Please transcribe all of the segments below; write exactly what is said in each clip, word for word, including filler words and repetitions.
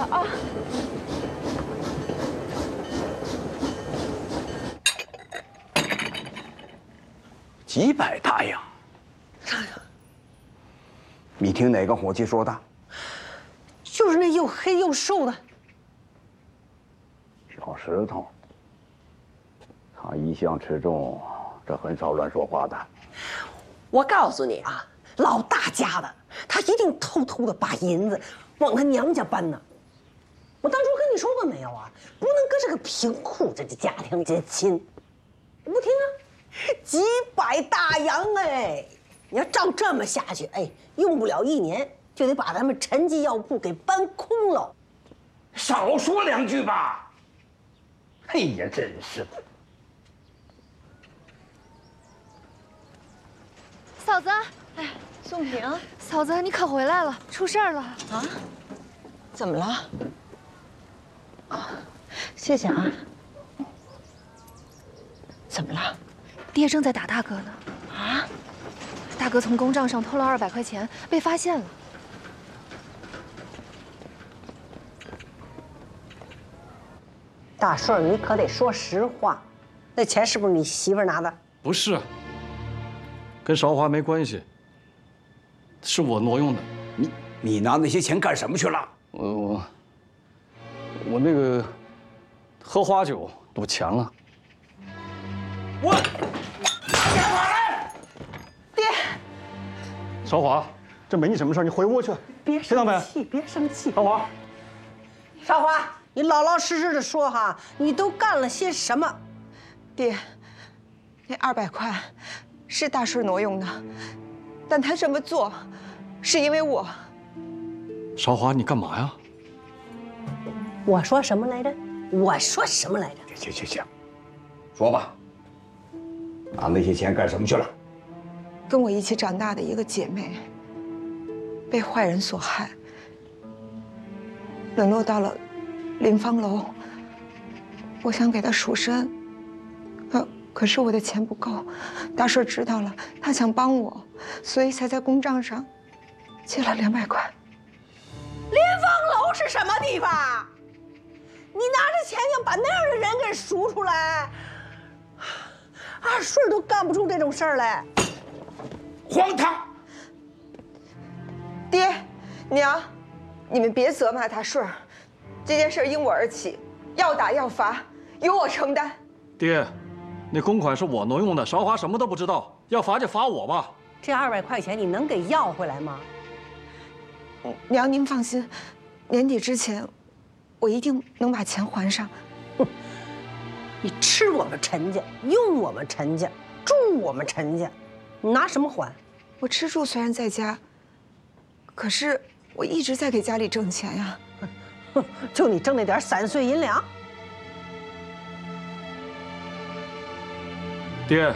啊！ 几百大洋。 啥呀？ 你听哪个伙计说的？ 就是那又黑又瘦的小石头。他一向持重，这很少乱说话的。 我告诉你啊，老大家的，他一定偷偷的把银子往他娘家搬呢。我当初跟你说过没有啊？不能跟这个贫苦这个家庭结亲。不听啊，几百大洋哎！你要照这么下去，哎，用不了一年就得把咱们陈记药铺给搬空了。 少说两句吧。哎呀，真是的。 嫂子，哎， 宋平， 嫂子，你可回来了，出事儿了啊？怎么了？啊，谢谢啊。怎么了？ 爹正在打大哥呢。 啊？ 大哥从公账上偷了二百块钱，被发现了。 大顺，你可得说实话，那钱是不是你媳妇拿的？ 不是，跟韶华没关系，是我挪用的。 你你拿那些钱干什么去了？ 我我我那个喝花酒赌钱了。 我， 爹， 韶华，这没你什么事，你回屋去。 别生气，别生气。 韶华， 韶华，你老老实实的说哈，你都干了些什么？ 爹，那二百块是大顺挪用的，但他这么做，是因为我。 韶华，你干嘛呀？ 我说什么来着？我说什么来着？ 行行行，说吧。拿那些钱干什么去了？ 跟我一起长大的一个姐妹，被坏人所害，沦落到了临芳楼。我想给她赎身，呃，可是我的钱不够，大顺知道了，他想帮我，所以才在公账上借了两百块。 临芳楼是什么地方？你拿着钱要把那样的人给赎出来，二顺都干不出这种事儿来， 荒唐！ 爹，娘，你们别责骂大顺，这件事因我而起，要打要罚，由我承担。 爹，那公款是我挪用的，韶华什么都不知道，要罚就罚我吧。 这二百块钱你能给要回来吗？ 娘，您放心，年底之前，我一定能把钱还上。 哼，你吃我们陈家，用我们陈家，住我们陈家，你拿什么还？ 我吃住虽然在家，可是我一直在给家里挣钱呀。 哼，就你挣那点散碎银两？ 爹，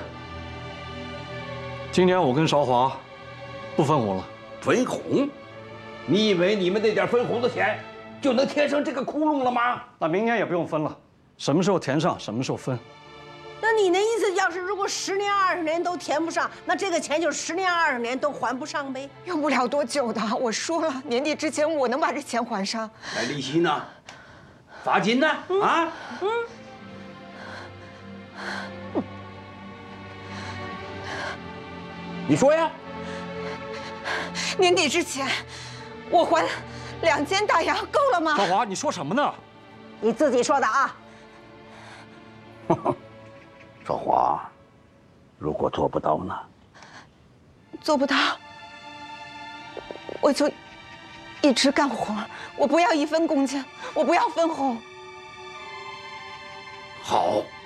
今年我跟韶华不分红了。 分红？你以为你们那点分红的钱就能填上这个窟窿了吗？ 那明年也不用分了，什么时候填上，什么时候分。 那你那意思，要是如果十年二十年都填不上，那这个钱就十年二十年都还不上呗？ 用不了多久的，我说了，年底之前我能把这钱还上。 那利息呢？罚金呢？嗯、啊？嗯。你说呀？ 年底之前，我还两间大洋够了吗？ 韶华，你说什么呢？ 你自己说的啊。 韶华，如果做不到呢？ 做不到，我就一直干活，我不要一分工钱，我不要分红。 好。